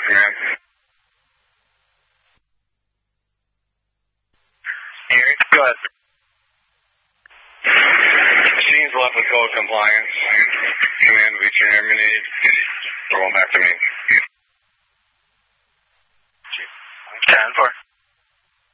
command. Gary? Go ahead. Machine's left with code compliance. Command, reach your near need. Roll back to me.